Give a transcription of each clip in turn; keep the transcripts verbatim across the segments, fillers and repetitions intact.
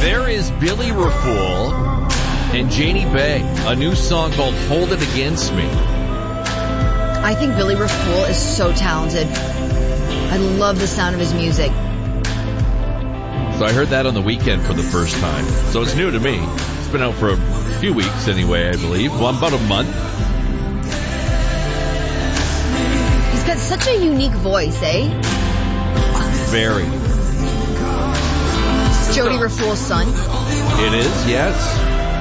There is Billy Rafool and Janie Bay, a new song called Hold It Against Me. I think Billy Rafool is so talented. I love the sound of his music. So I heard that on the weekend for the first time. So it's new to me. It's been out for a few weeks anyway, I believe. Well, about a month. He's got such a unique voice, eh? Very. Jody Rafool's son. It is, yes.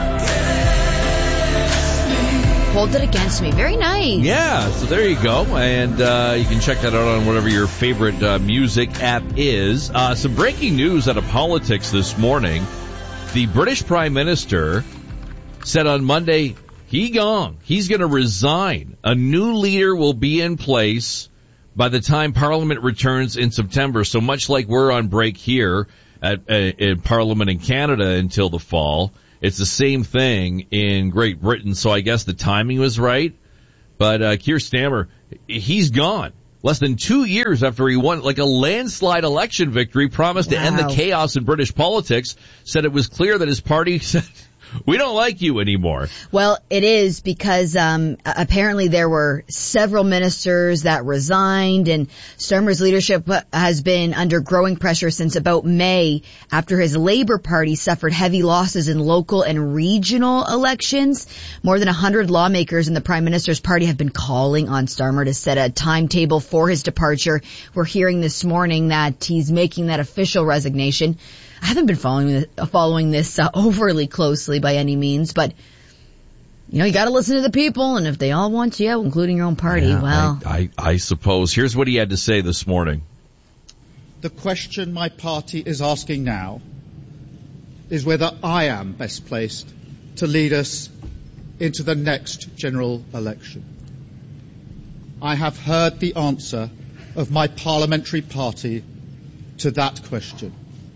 Hold It Against Me. Very nice. Yeah, so there you go. And uh, you can check that out on whatever your favorite uh, music app is. Uh, some breaking news out of politics this morning. The British Prime Minister said on Monday, he gone. He's going to resign. A new leader will be in place by the time Parliament returns in September. So much like we're on break here at uh, in Parliament in Canada until the fall, it's the same thing in Great Britain, so I guess the timing was right. But uh, Keir Starmer, he's gone. Less than two years after he won, like a landslide election victory, promised Wow. to end the chaos in British politics, said it was clear that his party said, we don't like you anymore. Well, it is because um apparently there were several ministers that resigned, and Starmer's leadership has been under growing pressure since about May after his Labour Party suffered heavy losses in local and regional elections. More than one hundred lawmakers in the Prime Minister's party have been calling on Starmer to set a timetable for his departure. We're hearing this morning that he's making that official resignation. I haven't been following this, following this uh, overly closely by any means, but you know, you got to listen to the people, and if they all want you, including your own party, Yeah, well, I, I, I suppose. Here's what he had to say this morning. The question my party is asking now is whether I am best placed to lead us into the next general election. I have heard the answer of my parliamentary party to that question,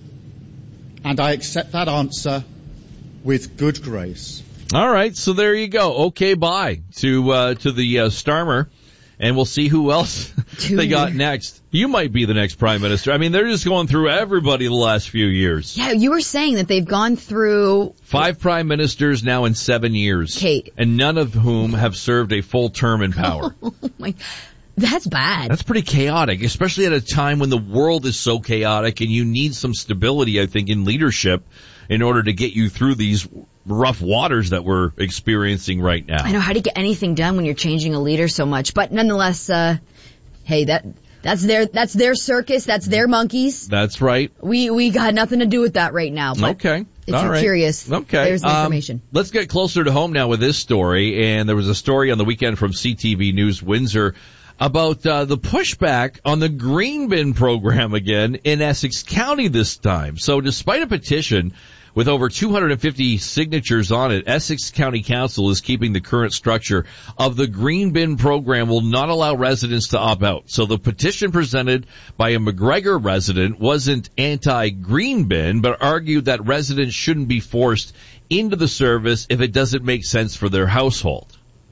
and I accept that answer with good grace. All right, so there you go. Okay, bye to uh, to the uh, Starmer, and we'll see who else they got next. You might be the next Prime Minister. I mean, they're just going through everybody the last few years. yeah, you were saying that they've gone through Five Prime Ministers now in seven years, Kate. and none of whom have served a full term in power. Oh my, that's bad. That's pretty chaotic, especially at a time when the world is so chaotic and you need some stability, I think, in leadership in order to get you through these rough waters that we're experiencing right now. I know, how do you get anything done when you're changing a leader so much? But nonetheless, uh, hey, that that's their that's their circus, that's their monkeys. That's right. We we got nothing to do with that right now. But Okay. if All you're right. curious, Okay. there's the Um, information. let's get closer to home now with this story. And there was a story on the weekend from C T V News Windsor about uh, the pushback on the green bin program again in Essex County this time. So despite a petition with over two hundred fifty signatures on it, Essex County Council is keeping the current structure of the green bin program, will not allow residents to opt out. So the petition presented by a McGregor resident wasn't anti-green bin, but argued that residents shouldn't be forced into the service if it doesn't make sense for their household.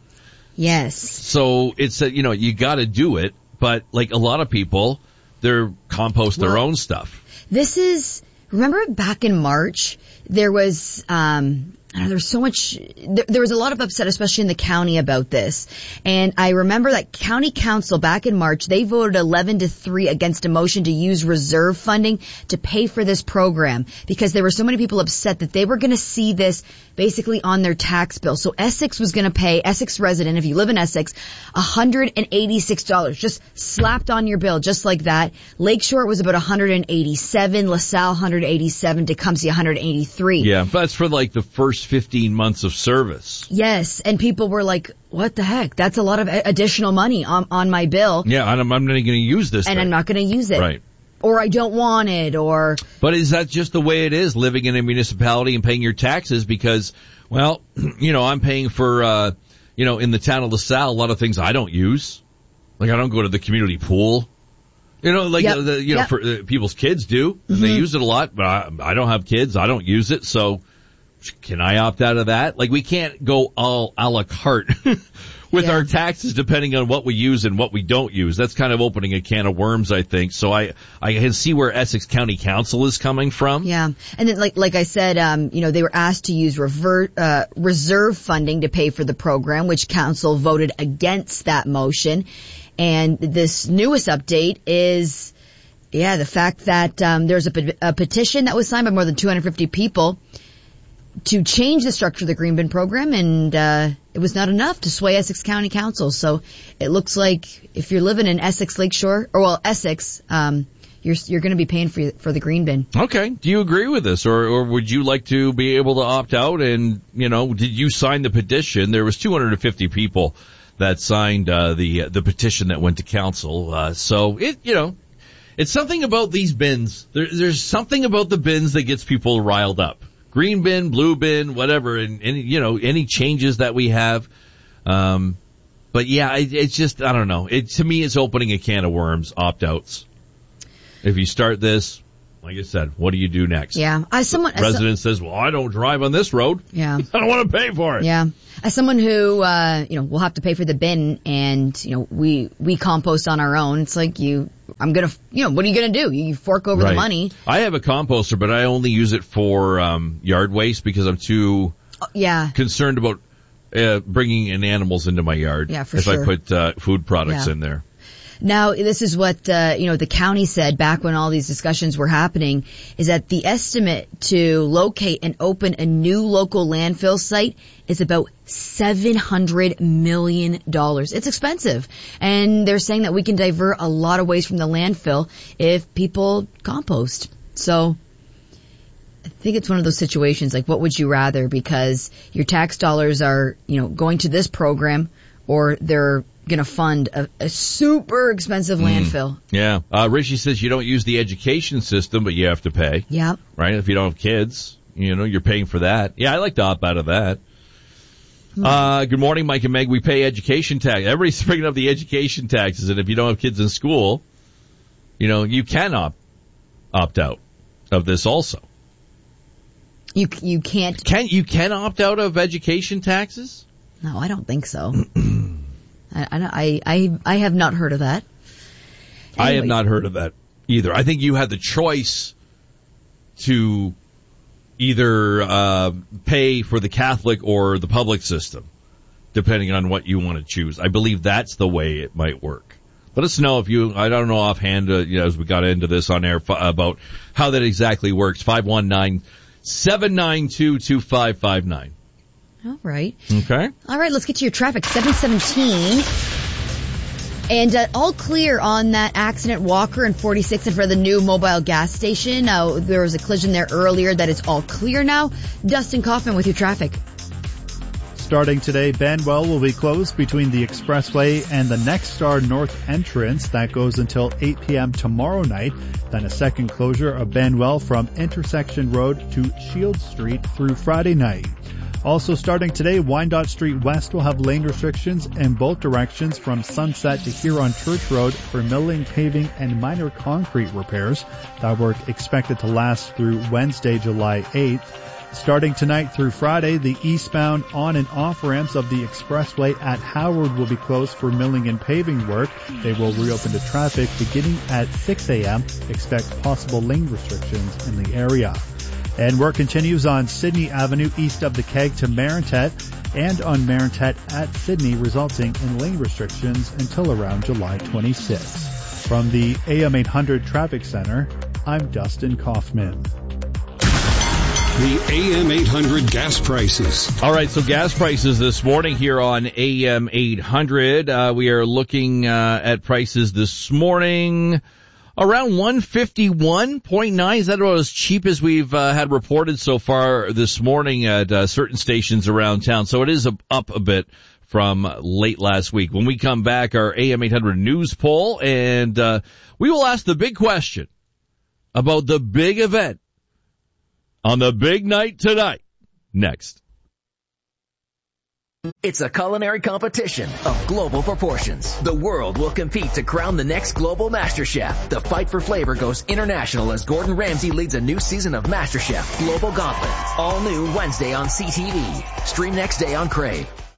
Yes. So it's a, you know, you got to do it, but like a lot of people, they're compost their Well, own stuff. This is, remember back in March, there was, um, I don't know, there was so much, there, there was a lot of upset, especially in the county about this. And I remember that county council back in March, they voted eleven to three against a motion to use reserve funding to pay for this program because there were so many people upset that they were going to see this basically on their tax bill. So Essex was going to pay, Essex resident, if you live in Essex, one hundred eighty-six dollars, just slapped on your bill, just like that. Lakeshore was about one hundred eighty-seven, LaSalle one hundred eighty-seven, Tecumseh one hundred eighty-three. Yeah, but that's for like the first fifteen months of service. Yes, and people were like, what the heck? That's a lot of additional money on, on my bill. Yeah, I'm, I'm not going to use this And thing. I'm not going to use it. Right. Or I don't want it, or... But is that just the way it is, living in a municipality and paying your taxes? Because, well, you know, I'm paying for, uh, you know, in the town of LaSalle, a lot of things I don't use. Like, I don't go to the community pool. You know, like, Yep. uh, the, you know, Yep. for, uh, people's kids do, and Mm-hmm. they use it a lot, but I, I don't have kids, I don't use it, so can I opt out of that? Like, we can't go all a la carte with yeah. our taxes depending on what we use and what we don't use. That's kind of opening a can of worms, I think. So I, I can see where Essex County Council is coming from. Yeah. And then like, like I said, um, you know, they were asked to use revert, uh, reserve funding to pay for the program, which council voted against that motion. And this newest update is, yeah, the fact that, um, there's a, pe- a petition that was signed by more than two hundred fifty people to change the structure of the green bin program, and uh it was not enough to sway Essex County Council. So it looks like if you're living in Essex Lakeshore, or well, Essex, um you're you're going to be paying for for the green bin. Okay. Do you agree with this, or or would you like to be able to opt out? And you know, did you sign the petition? There was two hundred fifty people that signed uh the the petition that went to council. Uh so it you know, it's something about these bins. There, there's something about the bins that gets people riled up. Green bin, blue bin, whatever, and any, you know, any changes that we have. Um, but yeah, it, it's just, I don't know. It, to me, it's opening a can of worms, opt-outs. If you start this, like I said, what do you do next? Yeah. As someone, the resident says, well, I don't drive on this road. Yeah. I don't want to pay for it. Yeah. As someone who, uh, you know, will have to pay for the bin and, you know, we, we compost on our own, it's like you, I'm gonna, you know, what are you gonna do? You fork over right. the money. I have a composter, but I only use it for, um, yard waste because I'm too uh, yeah. concerned about, uh, bringing in animals into my yard. Yeah, for if sure. I put, uh, food products yeah. in there. Now, this is what, uh, you know, the county said back when all these discussions were happening, is that the estimate to locate and open a new local landfill site is about seven hundred million dollars. It's expensive. And they're saying that we can divert a lot of waste from the landfill if people compost. So I think it's one of those situations, like, what would you rather? Because your tax dollars are, you know, going to this program, or they're going to fund a, a super expensive mm. landfill. Yeah. Uh, Richie says you don't use the education system, but you have to pay. Yeah. Right? If you don't have kids, you know, you're paying for that. Yeah, I like to opt out of that. Mm. Uh, good morning, Mike and Meg. We pay education tax. Everybody's bringing up the education taxes, and if you don't have kids in school, you know, you can opt, opt out of this also. You you can't. Can you can opt out of education taxes? No, I don't think so. I, I, I, I have not heard of that. Anyway. I have not heard of that either. I think you have the choice to either uh, pay for the Catholic or the public system, depending on what you want to choose. I believe that's the way it might work. Let us know if you, I don't know offhand, uh, you know, as we got into this on air, f- about how that exactly works. five one nine, seven nine two, two five five nine. All right. Okay. All right, let's get to your traffic. seven seventeen. And uh, all clear on that accident, Walker and forty-six in front of the new mobile gas station. Uh, there was a collision there earlier. That is all clear now. Dustin Kaufman with your traffic. Starting today, Benwell will be closed between the Expressway and the Nexstar North entrance. That goes until eight p.m. tomorrow night. Then a second closure of Benwell from Intersection Road to Shield Street through Friday night. Also starting today, Wyandotte Street West will have lane restrictions in both directions from Sunset to Huron Church Road for milling, paving, and minor concrete repairs. That work expected to last through Wednesday, July eighth. Starting tonight through Friday, the eastbound on and off ramps of the expressway at Howard will be closed for milling and paving work. They will reopen to traffic beginning at six a.m. Expect possible lane restrictions in the area. And work continues on Sydney Avenue east of the Keg to Marintet and on Marintet at Sydney, resulting in lane restrictions until around July twenty-sixth. From the A M eight hundred Traffic Center, I'm Dustin Kaufman. The A M eight hundred gas prices. All right, so gas prices this morning here on A M eight hundred. Uh, we are looking uh, at prices this morning around one fifty-one point nine. Is that about as cheap as we've uh, had reported so far this morning at uh, certain stations around town? So it is a, up a bit from late last week. When we come back, our A M eight hundred news poll, and uh, we will ask the big question about the big event on the big night tonight. Next. It's a culinary competition of global proportions. The world will compete to crown the next global Master Chef. The fight for flavor goes international as Gordon Ramsay leads a new season of Master Chef Global Gauntlet. All new Wednesday on C T V. Stream next day on Crave.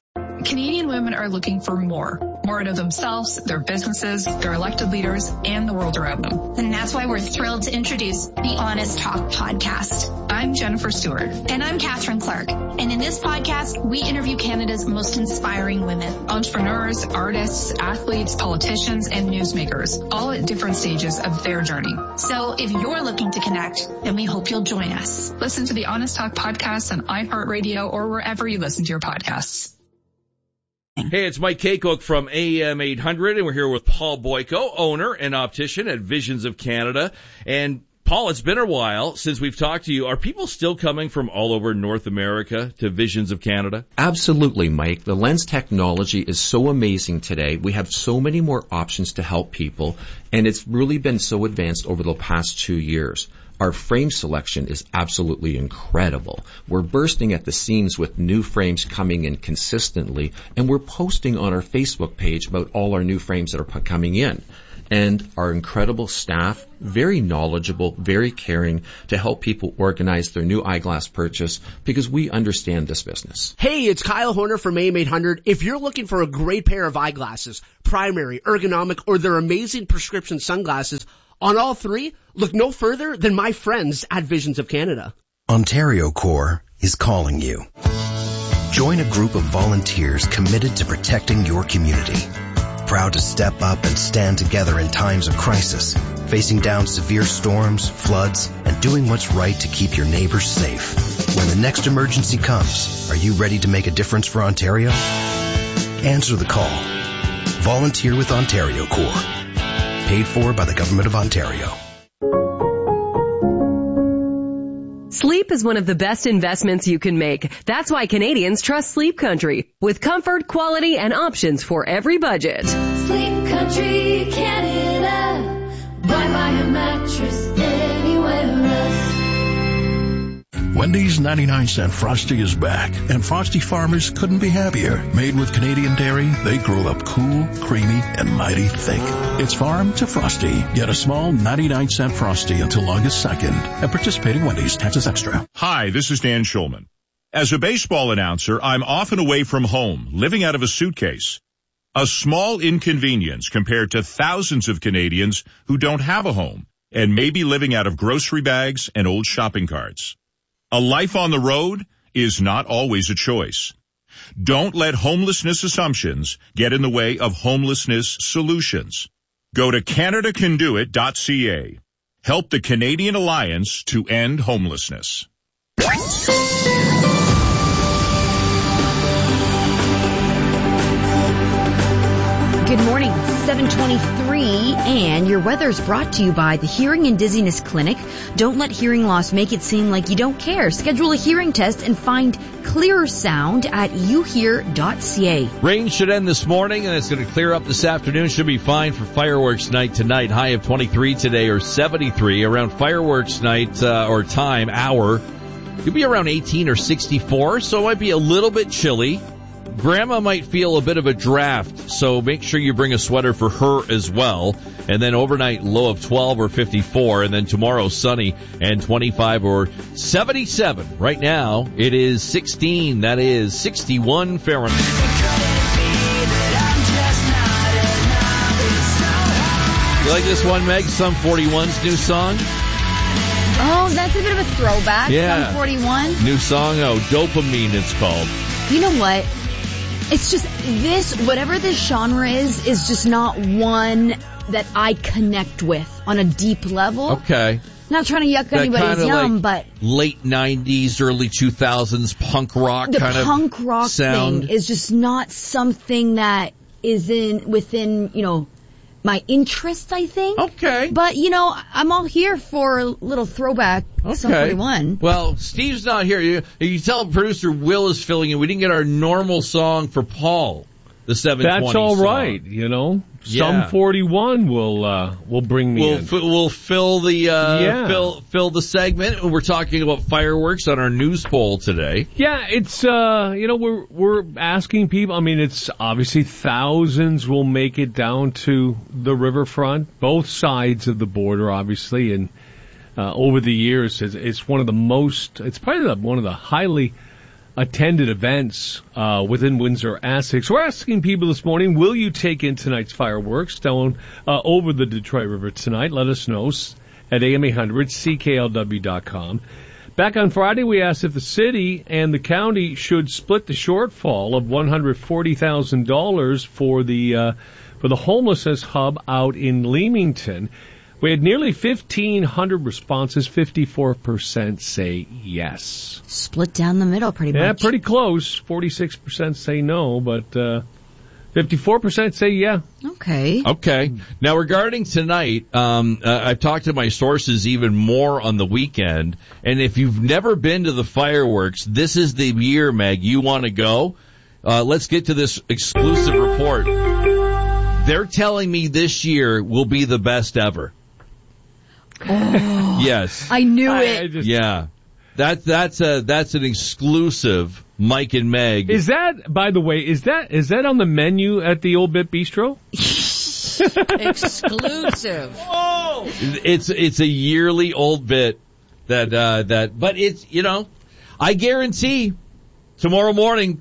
Canadian women are looking for more. More out of themselves, their businesses, their elected leaders, and the world around them. And that's why we're thrilled to introduce the Honest Talk podcast. I'm Jennifer Stewart. And I'm Catherine Clark. And in this podcast, we interview Canada's most inspiring women. Entrepreneurs, artists, athletes, politicians, and newsmakers, all at different stages of their journey. So if you're looking to connect, then we hope you'll join us. Listen to the Honest Talk podcast on iHeartRadio or wherever you listen to your podcasts. Hey, it's Mike Kaycock from A M eight hundred, and we're here with Paul Boyko, owner and optician at Visions of Canada. And Paul, it's been a while since we've talked to you. Are people still coming from all over North America to Visions of Canada? Absolutely, Mike. The lens technology is so amazing today. We have so many more options to help people, and it's really been so advanced over the past two years. Our frame selection is absolutely incredible. We're bursting at the seams with new frames coming in consistently, and we're posting on our Facebook page about all our new frames that are coming in. And our incredible staff, very knowledgeable, very caring to help people organize their new eyeglass purchase because we understand this business. Hey, it's Kyle Horner from A M eight hundred. If you're looking for a great pair of eyeglasses, primary, ergonomic, or their amazing prescription sunglasses, on all three, look no further than my friends at Visions of Canada. Ontario Corps is calling you. Join a group of volunteers committed to protecting your community. Proud to step up and stand together in times of crisis, facing down severe storms, floods, and doing what's right to keep your neighbors safe. When the next emergency comes, are you ready to make a difference for Ontario? Answer the call. Volunteer with Ontario Corps. Paid for by the Government of Ontario. Sleep is one of the best investments you can make. That's why Canadians trust Sleep Country, with comfort, quality, and options for every budget. Sleep Country, Canada. Why buy a mattress anywhere else? Wendy's ninety-nine cent Frosty is back, and Frosty farmers couldn't be happier. Made with Canadian dairy, they grow up cool, creamy, and mighty thick. It's farm to Frosty. Get a small ninety-nine cent Frosty until August second. At participating Wendy's, taxes extra. Hi, this is Dan Schulman. As a baseball announcer, I'm often away from home, living out of a suitcase. A small inconvenience compared to thousands of Canadians who don't have a home and may be living out of grocery bags and old shopping carts. A life on the road is not always a choice. Don't let homelessness assumptions get in the way of homelessness solutions. Go to Canada Can Do It dot C A. Help the Canadian Alliance to End Homelessness. Good morning, seven twenty-three, and your weather's brought to you by the Hearing and Dizziness Clinic. Don't let hearing loss make it seem like you don't care. Schedule a hearing test and find clearer sound at you hear dot C A. Rain should end this morning, and it's going to clear up this afternoon. Should be fine for fireworks night tonight. High of twenty-three today, or seventy-three. Around fireworks night uh, or time, hour, you'll be around eighteen or sixty-four, so it might be a little bit chilly. Grandma might feel a bit of a draft, so make sure you bring a sweater for her as well. And then overnight, low of twelve or fifty-four, and then tomorrow, sunny and twenty-five or seventy-seven. Right now, it is sixteen. That is sixty-one Fahrenheit. You like this one, Meg? Sum forty-one's new song? Oh, that's a bit of a throwback. Yeah. Sum forty-one. New song, oh, Dopamine it's called. You know what? It's just this, whatever this genre is, is just not one that I connect with on a deep level. Okay. Not trying to yuck That anybody's kinda yum, like but late nineties, early two thousands punk rock the kind of punk rock sound. thing is just not something that is in within, you know, my interest, I think. Okay. But, you know, I'm all here for a little throwback. Okay. Sum forty-one. Well, Steve's not here. You, you tell producer Will is filling in. We didn't get our normal song for Paul, the seven twenty That's all song. right, you know. Yeah. Some forty-one will uh, will bring me We'll, in. f- we'll fill the uh, Yeah. fill fill the segment. We're talking about fireworks on our news poll today. Yeah, it's uh, you know, we're we're asking people. I mean, it's obviously thousands will make it down to the riverfront, both sides of the border, obviously, and uh, over the years, it's, it's one of the most. It's probably the, one of the highly attended events uh, within Windsor Essex. We're asking people this morning, will you take in tonight's fireworks down uh, over the Detroit River tonight? Let us know at A M eight hundred C K L W dot com. Back on Friday, we asked if the city and the county should split the shortfall of one hundred forty thousand dollars for the uh, for the homelessness hub out in Leamington. We had nearly fifteen hundred responses. fifty-four percent say yes. Split down the middle pretty much. Yeah, pretty close. forty-six percent say no, but uh, fifty-four percent say yeah. Okay. Okay. Now, regarding tonight, um, uh, I've talked to my sources even more on the weekend, and if you've never been to the fireworks, this is the year, Meg, you want to go. Uh, let's get to this exclusive report. They're telling me this year will be the best ever. Oh, yes. I knew I, it. I just, yeah. That, that's a, that's an exclusive Mike and Meg. Is that, by the way, is that, is that on the menu at the Old Bit Bistro? Exclusive. Oh! It's, it's a yearly old bit that, uh, that, but it's, you know, I guarantee tomorrow morning,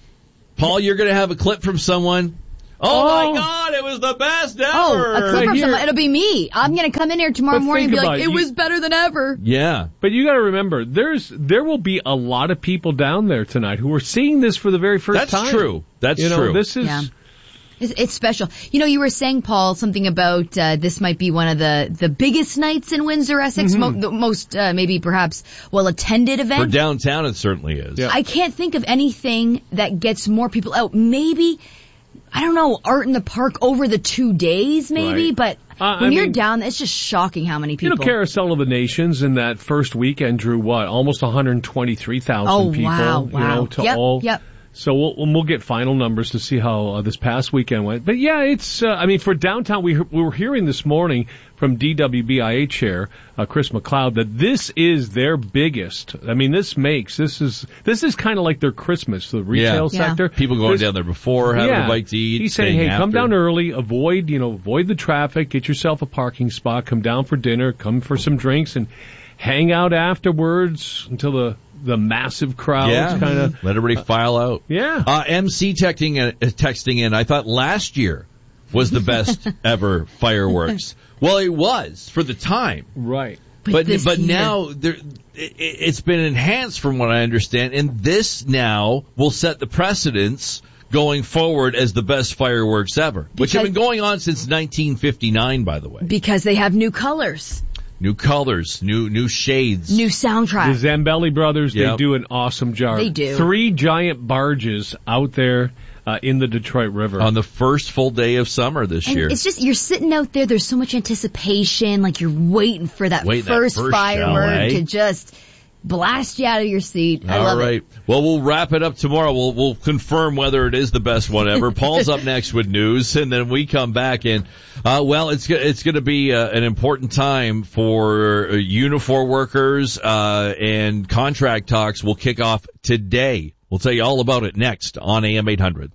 Paul, you're going to have a clip from someone. Oh, Oh. my God, it was the best ever. Oh, a clip Right from here. someone. It'll be me. I'm going to come in here tomorrow But morning and think be about like, it. it You- was better than ever. Yeah. But you got to remember, there's there will be a lot of people down there tonight who are seeing this for the very first That's time. true. That's you know, true. This is Yeah. It's, it's special. You know, you were saying, Paul, something about uh, this might be one of the, the biggest nights in Windsor, Essex, Mm-hmm. mo- the most, uh, maybe perhaps, well-attended event. For downtown, it certainly is. Yeah. I can't think of anything that gets more people out. Maybe, I don't know, art in the park over the two days, maybe, Right. but Uh, when I you're mean- down, it's just shocking how many You people. know, Carousel of the Nations in that first weekend drew what? Almost one hundred twenty-three thousand Oh, people. wow, You wow. know, to Yep, all. yep. So we'll, we'll get final numbers to see how uh, this past weekend went. But yeah, it's, uh, I mean, for downtown, we, we were hearing this morning from D W B I A chair, uh, Chris McLeod, that this is their biggest. I mean, this makes, this is, this is kind of like their Christmas, the retail Yeah. sector. People going This- down there before, having yeah. a bite to eat. He's saying, staying hey, come after. down early, avoid, you know, avoid the traffic, get yourself a parking spot, come down for dinner, come for some drinks, and hang out afterwards until the the massive crowds Yeah. kind of. Let everybody file out. Yeah. Uh, M C texting, uh, texting in, I thought last year was the best ever fireworks. Well, it was for the time. Right. But But this but year- now there, it, it's been enhanced from what I understand, and this now will set the precedence going forward as the best fireworks ever, which have been Because- going on since nineteen fifty-nine, by the way. Because they have new colors, New colors, new new shades. new soundtrack. The Zambelli brothers, Yep. they do an awesome job. They do. Three giant barges out there uh, in the Detroit River. On the first full day of summer this And year. it's just, you're sitting out there, there's so much anticipation, like you're waiting for that Waiting that first, first firework shell, eh? to just blast you out of your seat. I All love right. it. Well, we'll wrap it up tomorrow. We'll we'll confirm whether it is the best one ever. Paul's up next with news, and then we come back and uh, well, it's go- it's going to be uh, an important time for uh, Unifor workers uh, and contract talks will kick off today. We'll tell you all about it next on A M eight hundred.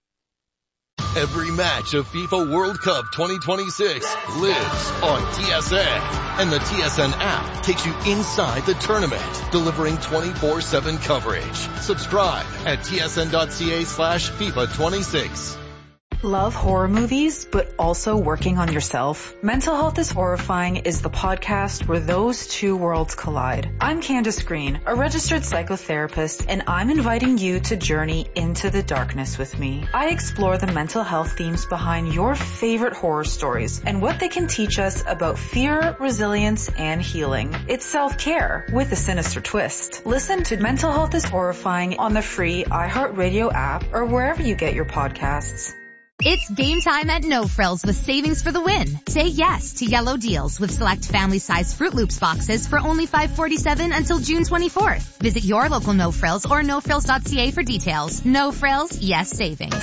Every match of FIFA World Cup twenty twenty-six lives on T S N. And the T S N app takes you inside the tournament, delivering twenty-four seven coverage. Subscribe at tsn.ca slash FIFA twenty-six. Love horror movies, but also working on yourself? Mental Health is Horrifying is the podcast where those two worlds collide. I'm Candace Green, a registered psychotherapist, and I'm inviting you to journey into the darkness with me. I explore the mental health themes behind your favorite horror stories and what they can teach us about fear, resilience, and healing. It's self-care with a sinister twist. Listen to Mental Health is Horrifying on the free iHeartRadio app or wherever you get your podcasts. It's game time at No Frills with savings for the win. Say yes to yellow deals with select family-size Fruit Loops boxes for only five forty-seven until June twenty-fourth. Visit your local No Frills or no frills dot c a for details. No Frills, yes savings.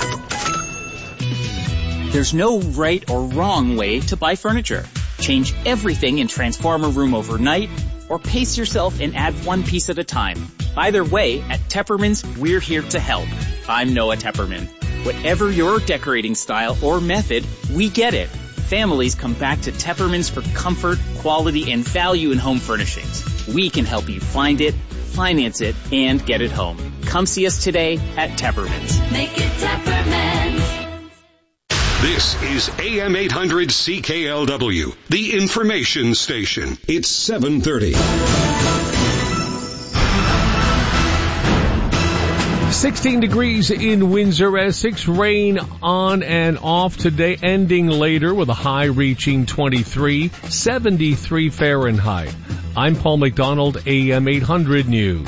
There's no right or wrong way to buy furniture. Change everything in Transformer Room overnight, or pace yourself and add one piece at a time. Either way, at Tepperman's, we're here to help. I'm Noah Tepperman. Whatever your decorating style or method, we get it. Families come back to Tepperman's for comfort, quality, and value in home furnishings. We can help you find it, finance it, and get it home. Come see us today at Tepperman's. Make it Tepperman's. This is A M eight hundred C K L W, the information station. It's seven thirty. sixteen degrees in Windsor, Essex. Rain on and off today, ending later with a high reaching twenty-three, seventy-three Fahrenheit. I'm Paul McDonald, A M eight hundred News.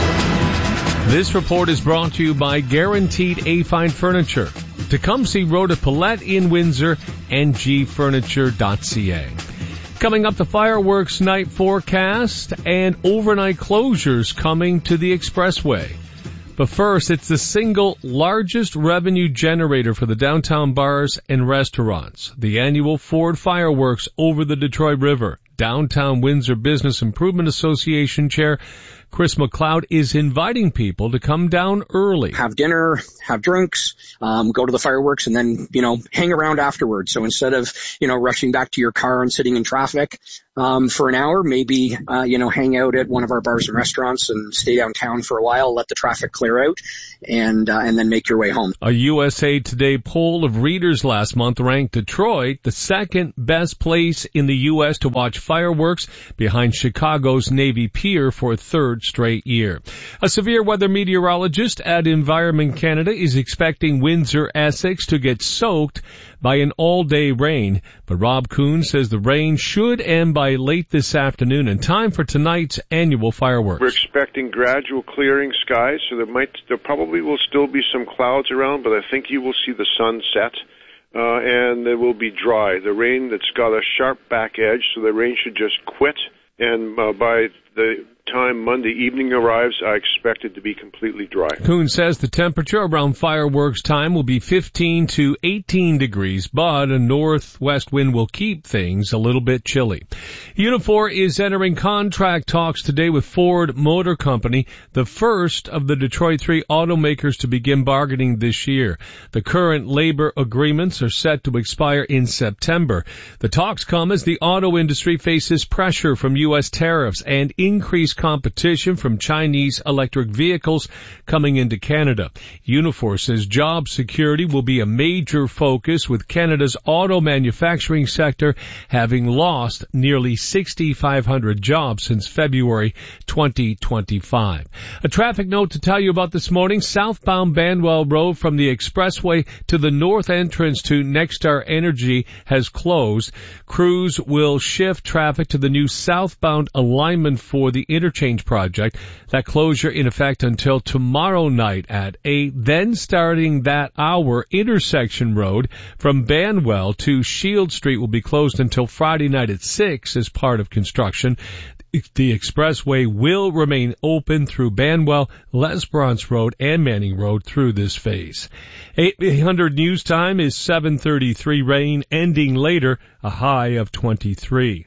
This report is brought to you by Guaranteed A-Fine Furniture, Tecumseh Road at Paulette in Windsor, and g furniture dot c a. Coming up, the fireworks night forecast and overnight closures coming to the expressway. But first, it's the single largest revenue generator for the downtown bars and restaurants, the annual Ford Fireworks over the Detroit River. Downtown Windsor Business Improvement Association Chair Chris McLeod is inviting people to come down early. Have dinner, have drinks, um, go to the fireworks, and then, you know, hang around afterwards. So instead of, you know, rushing back to your car and sitting in traffic um, for an hour, maybe, uh, you know, hang out at one of our bars and restaurants and stay downtown for a while, let the traffic clear out, and uh, and then make your way home. A U S A Today poll of readers last month ranked Detroit the second best place in the U S to watch fireworks, behind Chicago's Navy Pier for a third straight year. A severe weather meteorologist at Environment Canada is expecting Windsor, Essex to get soaked by an all-day rain, but Rob Kuhn says the rain should end by late this afternoon in time for tonight's annual fireworks. We're expecting gradual clearing skies, so there might, there probably will still be some clouds around, but I think you will see the sun set. Uh, and it will be dry. The rain that's got a sharp back edge, so the rain should just quit, and uh, by the time Monday evening arrives, I expect it to be completely dry. Kuhn says the temperature around fireworks time will be fifteen to eighteen degrees, but a northwest wind will keep things a little bit chilly. Unifor is entering contract talks today with Ford Motor Company, the first of the Detroit three automakers to begin bargaining this year. The current labor agreements are set to expire in September. The talks come as the auto industry faces pressure from U S tariffs and increased competition from Chinese electric vehicles coming into Canada. Unifor says job security will be a major focus, with Canada's auto manufacturing sector having lost nearly six thousand five hundred jobs since February twenty twenty-five. A traffic note to tell you about this morning: southbound Banwell Road from the expressway to the north entrance to Nexstar Energy has closed. Crews will shift traffic to the new southbound alignment for the interchange project. That closure in effect until tomorrow night at eight. Then starting that hour, Intersection Road from Banwell to Shield Street will be closed until Friday night at six as part of construction. The expressway will remain open through Banwell, Lesbronce Road, and Manning Road through this phase. eight hundred News Time is seven thirty-three. Rain ending later, a high of twenty-three.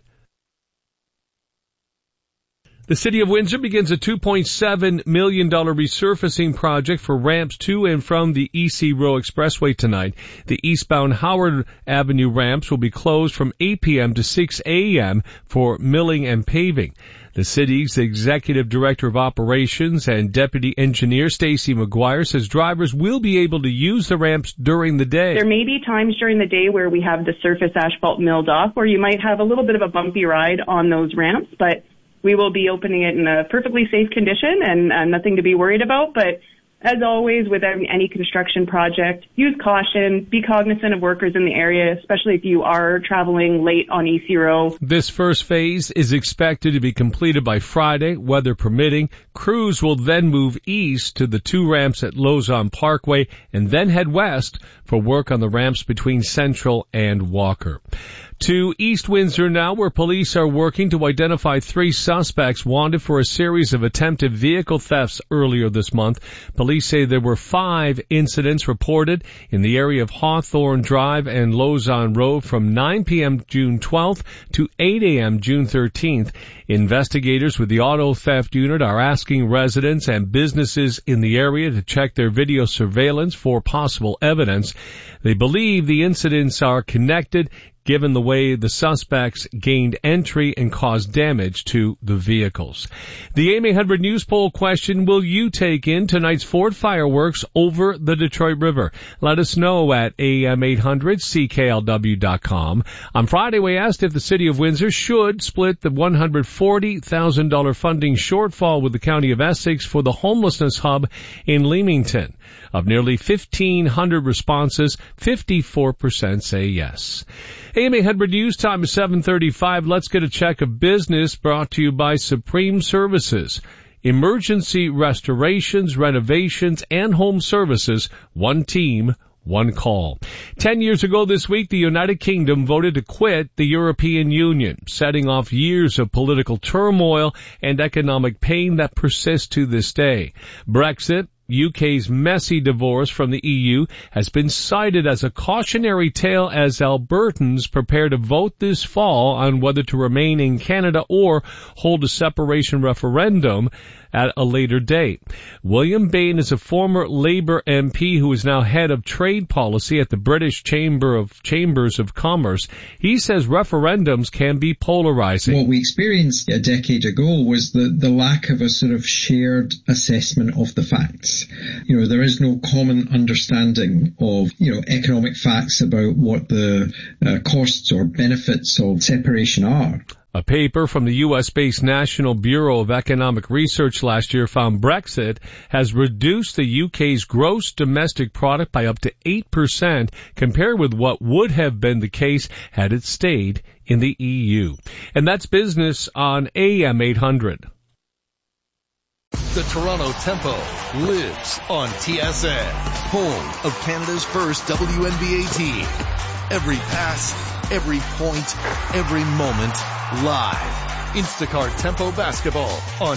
The City of Windsor begins a two point seven million dollars resurfacing project for ramps to and from the E C Row Expressway tonight. The eastbound Howard Avenue ramps will be closed from eight p.m. to six a.m. for milling and paving. The city's Executive Director of Operations and Deputy Engineer Stacey McGuire says drivers will be able to use the ramps during the day. There may be times during the day where we have the surface asphalt milled off, where you might have a little bit of a bumpy ride on those ramps, but we will be opening it in a perfectly safe condition and uh, nothing to be worried about. But as always, with any construction project, use caution, be cognizant of workers in the area, especially if you are traveling late on E C Row. This first phase is expected to be completed by Friday, weather permitting. Crews will then move east to the two ramps at Lausanne Parkway and then head west for work on the ramps between Central and Walker. To East Windsor now, where police are working to identify three suspects wanted for a series of attempted vehicle thefts earlier this month. Police say there were five incidents reported in the area of Hawthorne Drive and Lausanne Road from nine p.m. June twelfth to eight a.m. June thirteenth. Investigators with the auto theft unit are asking residents and businesses in the area to check their video surveillance for possible evidence. They believe the incidents are connected given the way the suspects gained entry and caused damage to the vehicles. The A M eight hundred News Poll question, will you take in tonight's Ford fireworks over the Detroit River? Let us know at A M eight hundred C K L W dot com. On Friday, we asked if the City of Windsor should split the one hundred forty thousand dollars funding shortfall with the County of Essex for the homelessness hub in Leamington. Of nearly fifteen hundred responses, fifty-four percent say yes. A M eight hundred News time is seven thirty-five. Let's get a check of business brought to you by Supreme Services. Emergency restorations, renovations, and home services. One team, one call. Ten years ago this week, the United Kingdom voted to quit the European Union, setting off years of political turmoil and economic pain that persist to this day. Brexit, U K's messy divorce from the E U, has been cited as a cautionary tale as Albertans prepare to vote this fall on whether to remain in Canada or hold a separation referendum at a later date. William Bain is a former Labour M P who is now head of trade policy at the British Chamber of Chambers of Commerce. He says referendums can be polarizing. What we experienced a decade ago was the, the lack of a sort of shared assessment of the facts. You know, there is no common understanding of, you know, economic facts about what the uh, costs or benefits of separation are. A paper from the U S-based National Bureau of Economic Research last year found Brexit has reduced the U K's gross domestic product by up to eight percent compared with what would have been the case had it stayed in the E U. And that's business on A M eight hundred. The Toronto Tempo lives on T S N, home of Canada's first W N B A team. Every pass, every point, every moment, live. Instacart Tempo Basketball on